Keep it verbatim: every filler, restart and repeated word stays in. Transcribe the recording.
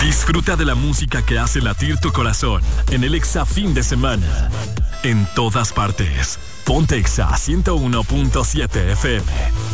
Disfruta de la música que hace latir tu corazón en el Exa Fin de Semana. En todas partes. Ponte Exa ciento uno punto siete F M.